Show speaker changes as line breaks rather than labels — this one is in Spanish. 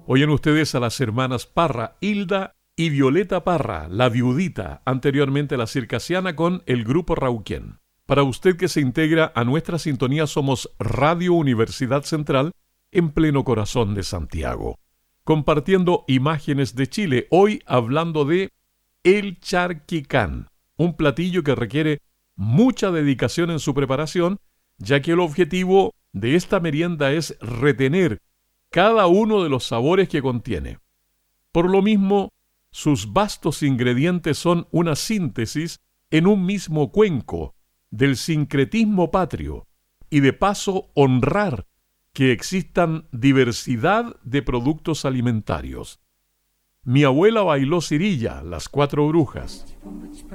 Oyen ustedes a las hermanas Parra, Hilda y Violeta Parra, la viudita, anteriormente la circasiana, con el grupo Rauquén. Para usted que se integra a nuestra sintonía, somos Radio Universidad Central en pleno corazón de Santiago, compartiendo imágenes de Chile, hoy hablando de el charquicán, un platillo que requiere mucha dedicación en su preparación, ya que el objetivo de esta merienda es retener cada uno de los sabores que contiene. Por lo mismo, sus vastos ingredientes son una síntesis en un mismo cuenco del sincretismo patrio y de paso honrar que existan diversidad de productos alimentarios. Mi abuela bailó cirilla, las 4 brujas.